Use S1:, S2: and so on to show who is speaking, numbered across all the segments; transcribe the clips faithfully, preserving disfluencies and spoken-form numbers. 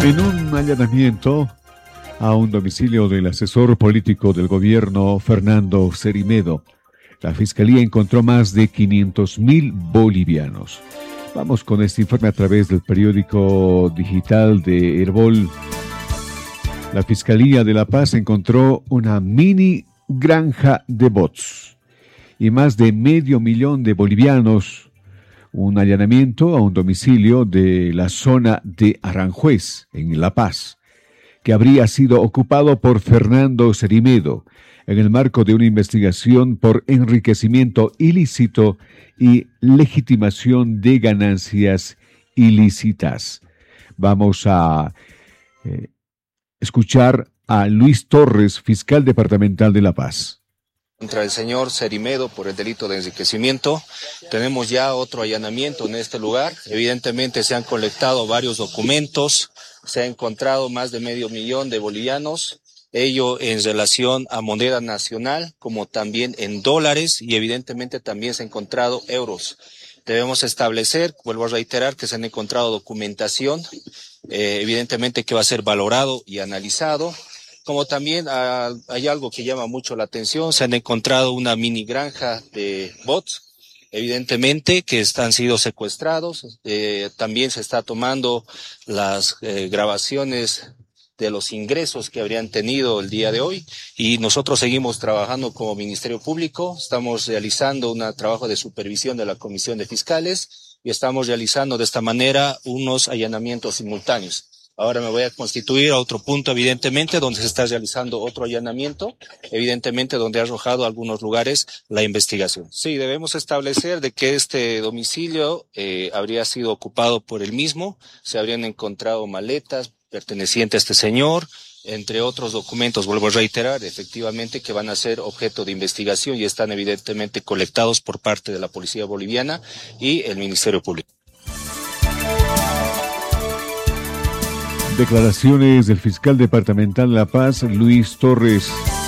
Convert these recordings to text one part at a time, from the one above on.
S1: En un allanamiento a un domicilio del asesor político del gobierno, Fernando Cerimedo, la Fiscalía encontró más de quinientos mil bolivianos. Vamos con este informe a través del periódico digital de Herbol. La Fiscalía de La Paz encontró una mini granja de bots y más de medio millón de bolivianos. Un allanamiento a un domicilio de la zona de Aranjuez, en La Paz, que habría sido ocupado por Fernando Cerimedo en el marco de una investigación por enriquecimiento ilícito y legitimación de ganancias ilícitas. Vamos a eh, escuchar a Luis Torres, fiscal departamental de La Paz.
S2: Contra el señor Cerimedo por el delito de enriquecimiento. Tenemos ya otro allanamiento en este lugar. Evidentemente se han colectado varios documentos, se ha encontrado más de medio millón de bolivianos, ello en relación a moneda nacional, como también en dólares, y evidentemente también se han encontrado euros. Debemos establecer, vuelvo a reiterar, que se han encontrado documentación, eh, evidentemente que va a ser valorado y analizado. Como también ah, hay algo que llama mucho la atención, se han encontrado una mini granja de bots, evidentemente que han sido secuestrados. Eh, también se está tomando las eh, grabaciones de los ingresos que habrían tenido el día de hoy, y nosotros seguimos trabajando como Ministerio Público. Estamos realizando un trabajo de supervisión de la Comisión de Fiscales y estamos realizando de esta manera unos allanamientos simultáneos. Ahora me voy a constituir a otro punto, evidentemente, donde se está realizando otro allanamiento, evidentemente donde ha arrojado algunos lugares la investigación. Sí, debemos establecer de que este domicilio eh, habría sido ocupado por él mismo, se habrían encontrado maletas pertenecientes a este señor, entre otros documentos, vuelvo a reiterar, efectivamente que van a ser objeto de investigación y están evidentemente colectados por parte de la Policía Boliviana y el Ministerio Público.
S1: Declaraciones del fiscal departamental de La Paz, Luis Torres.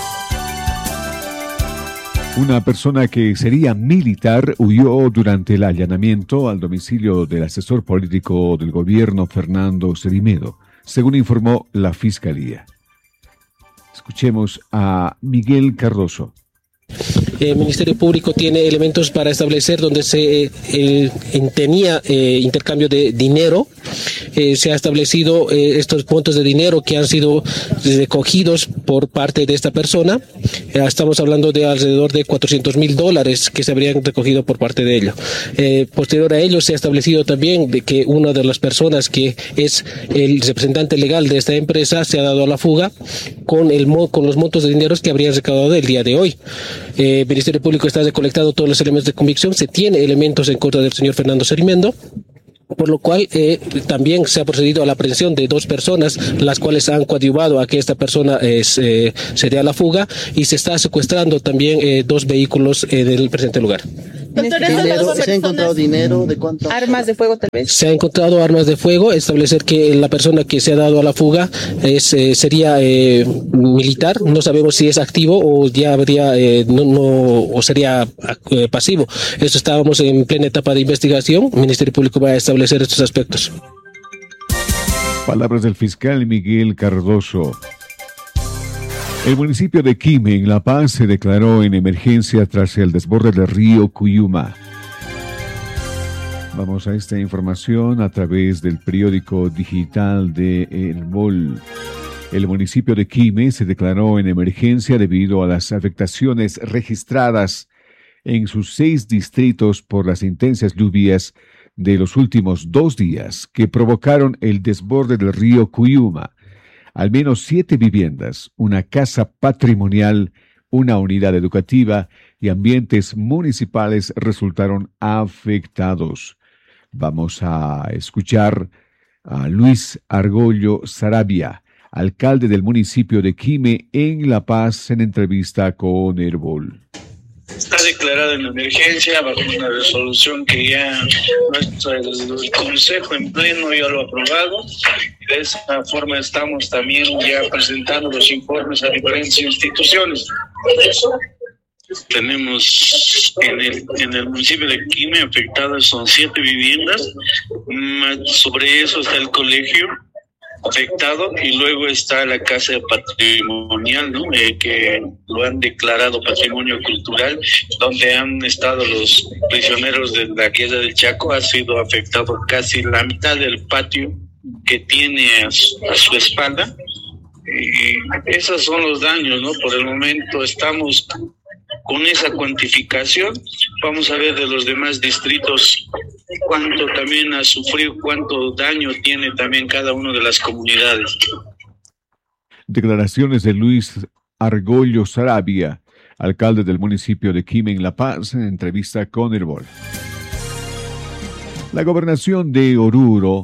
S1: Una persona que sería militar huyó durante el allanamiento al domicilio del asesor político del gobierno, Fernando Cerimedo, según informó la Fiscalía. Escuchemos a Miguel Cardoso.
S3: El Ministerio Público tiene elementos para establecer donde se eh, tenía eh, intercambio de dinero. Eh, se ha establecido eh, estos montos de dinero que han sido recogidos por parte de esta persona. Eh, estamos hablando de alrededor de cuatrocientos mil dólares que se habrían recogido por parte de ellos. Eh, posterior a ello se ha establecido también de que una de las personas que es el representante legal de esta empresa se ha dado a la fuga con, el, con los montos de dinero que habrían recaudado el día de hoy. Eh, el Ministerio Público está recolectando todos los elementos de convicción, se tiene elementos en contra del señor Fernando Cerimedo, por lo cual eh, también se ha procedido a la aprehensión de dos personas, las cuales han coadyuvado a que esta persona eh, se, se dé a la fuga, y se está secuestrando también eh, dos vehículos eh, del presente lugar.
S4: Doctor, dinero, ¿se ha encontrado dinero? ¿De cuánto? Armas de fuego tal vez.
S3: Se ha encontrado armas de fuego. Establecer que la persona que se ha dado a la fuga es, eh, sería eh, militar. No sabemos si es activo o ya habría eh, no, no o sería eh, pasivo. Esto estábamos en plena etapa de investigación. El Ministerio Público va a establecer estos aspectos.
S1: Palabras del fiscal Miguel Cardoso. El municipio de Quime, en La Paz, se declaró en emergencia tras el desborde del río Cuyuma. Vamos a esta información a través del periódico digital de Herbol. El municipio de Quime se declaró en emergencia debido a las afectaciones registradas en sus seis distritos por las intensas lluvias de los últimos dos días que provocaron el desborde del río Cuyuma. Al menos siete viviendas, una casa patrimonial, una unidad educativa y ambientes municipales resultaron afectados. Vamos a escuchar a Luis Argollo Sarabia, alcalde del municipio de Quime, en La Paz, en entrevista con Herbol.
S5: Está declarado en emergencia bajo una resolución que ya nuestro, el, el Consejo en pleno ya lo ha aprobado. De esa forma estamos también ya presentando los informes a diferentes instituciones. Tenemos en el, en el municipio de Quime afectadas son siete viviendas, sobre eso está el colegio, afectado, y luego está la casa patrimonial, ¿no? Eh, que lo han declarado patrimonio cultural, donde han estado los prisioneros de la guerra del Chaco. Ha sido afectado casi la mitad del patio que tiene a su, a su espalda. Y esos son los daños, ¿no? Por el momento estamos con esa cuantificación. Vamos a ver de los demás distritos cuánto también ha sufrido, cuánto daño tiene también cada una de las comunidades.
S1: Declaraciones de Luis Argollo Sarabia, alcalde del municipio de Quime, en La Paz, en entrevista con Herbol. La gobernación de Oruro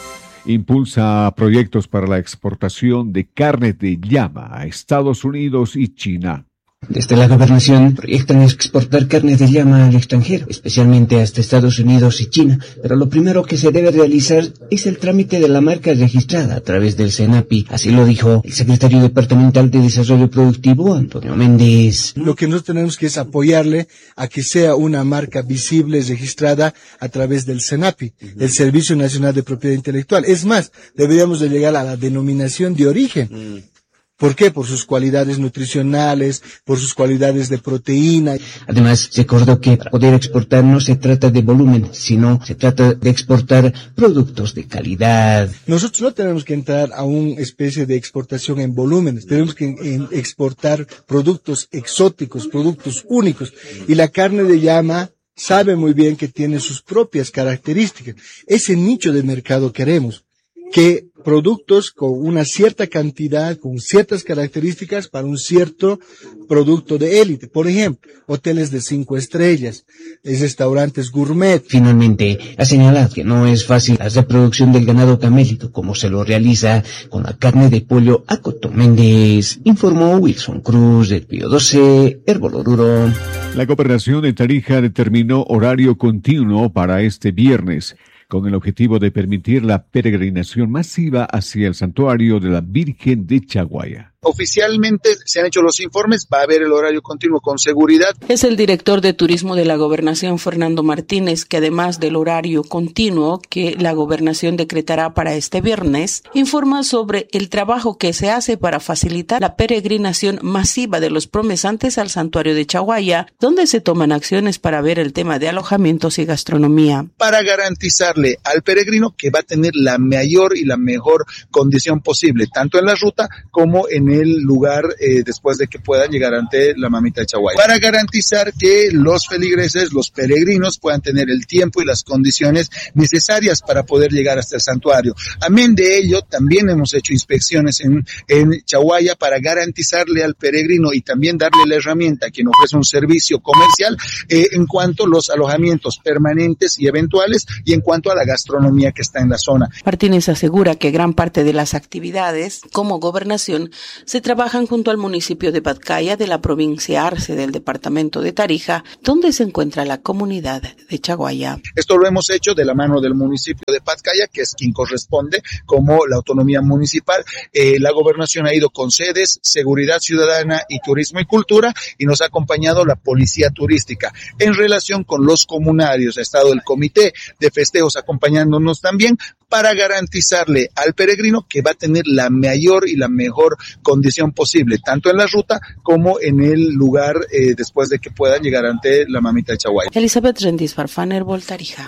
S1: impulsa proyectos para la exportación de carne de llama a Estados Unidos y China.
S6: Desde la gobernación proyectan exportar carne de llama al extranjero, especialmente hasta Estados Unidos y China, pero lo primero que se debe realizar es el trámite de la marca registrada a través del SENAPI. Así lo dijo el secretario departamental de Desarrollo Productivo, Antonio Méndez.
S7: Lo que nosotros tenemos que es apoyarle a que sea una marca visible, registrada a través del SENAPI, el Servicio Nacional de Propiedad Intelectual. Es más, deberíamos de llegar a la denominación de origen. Mm. ¿Por qué? Por sus cualidades nutricionales, por sus cualidades de proteína.
S6: Además, se acordó que para poder exportar no se trata de volumen, sino se trata de exportar productos de calidad.
S7: Nosotros no tenemos que entrar a una especie de exportación en volúmenes, tenemos que en exportar productos exóticos, productos únicos. Y la carne de llama sabe muy bien que tiene sus propias características. Ese nicho de mercado queremos, que productos con una cierta cantidad, con ciertas características para un cierto producto de élite. Por ejemplo, hoteles de cinco estrellas, restaurantes gourmet.
S6: Finalmente, ha señalado que no es fácil la reproducción del ganado camélico como se lo realiza con la carne de pollo Acoto Méndez, informó Wilson Cruz del Pío doce, Herbol Oruro.
S1: La gobernación de Tarija determinó horario continuo para este viernes, con el objetivo de permitir la peregrinación masiva hacia el santuario de la Virgen de Chaguaya.
S8: Oficialmente se han hecho los informes, va a haber el horario continuo con seguridad.
S9: Es el director de turismo de la gobernación, Fernando Martínez, que además del horario continuo que la gobernación decretará para este viernes, informa sobre el trabajo que se hace para facilitar la peregrinación masiva de los promesantes al santuario de Chaguaya, donde se toman acciones para ver el tema de alojamientos y gastronomía.
S8: Para garantizarle al peregrino que va a tener la mayor y la mejor condición posible, tanto en la ruta como en el lugar eh, después de que puedan llegar ante la mamita de Chaguaya, para garantizar que los feligreses, los peregrinos puedan tener el tiempo y las condiciones necesarias para poder llegar hasta el santuario. Amén de ello, también hemos hecho inspecciones en, en Chaguaya para garantizarle al peregrino y también darle la herramienta a quien ofrece un servicio comercial eh, en cuanto a los alojamientos permanentes y eventuales y en cuanto a la gastronomía que está en la zona.
S9: Martínez asegura que gran parte de las actividades como gobernación se trabajan junto al municipio de Patcaya de la provincia Arce del departamento de Tarija, donde se encuentra la comunidad de Chaguaya.
S8: Esto lo hemos hecho de la mano del municipio de Patcaya, que es quien corresponde como la autonomía municipal. Eh, la gobernación ha ido con sedes, seguridad ciudadana y turismo y cultura, y nos ha acompañado la policía turística. En relación con los comunarios, ha estado el comité de festejos acompañándonos también para garantizarle al peregrino que va a tener la mayor y la mejor condición posible, tanto en la ruta como en el lugar eh, después de que puedan llegar ante la mamita de Chaguaya.
S9: Elizabeth Rendiz Farfán, Herbol, Tarija.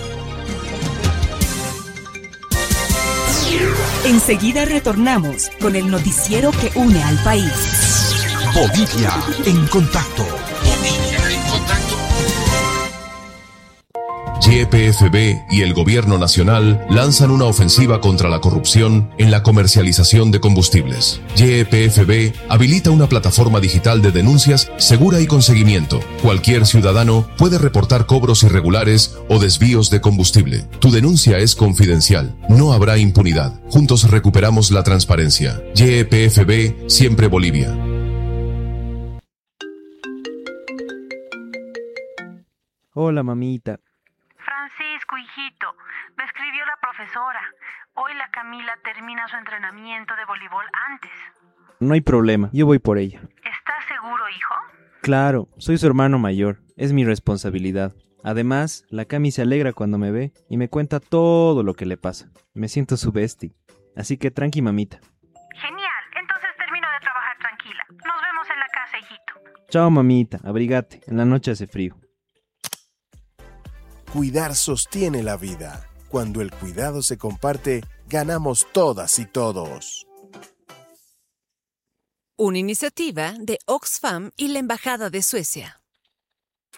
S10: Enseguida retornamos con el noticiero que une al país.
S11: Bolivia en contacto.
S12: Y P F B y el Gobierno Nacional lanzan una ofensiva contra la corrupción en la comercialización de combustibles. Y P F B habilita una plataforma digital de denuncias segura y con seguimiento. Cualquier ciudadano puede reportar cobros irregulares o desvíos de combustible. Tu denuncia es confidencial. No habrá impunidad. Juntos recuperamos la transparencia. Y P F B, siempre Bolivia.
S13: Hola, mamita.
S14: Francisco, hijito, me escribió la profesora. Hoy la Camila termina su entrenamiento de voleibol antes.
S13: No hay problema, yo voy por ella.
S14: ¿Estás seguro, hijo?
S13: Claro, soy su hermano mayor, es mi responsabilidad. Además, la Cami se alegra cuando me ve y me cuenta todo lo que le pasa. Me siento su bestie. Así que tranqui, mamita.
S14: Genial, entonces termino de trabajar tranquila. Nos vemos en la casa, hijito.
S13: Chao, mamita, abrigate, en la noche hace frío.
S15: Cuidar sostiene la vida. Cuando el cuidado se comparte, ganamos todas y todos.
S16: Una iniciativa de Oxfam y la Embajada de Suecia.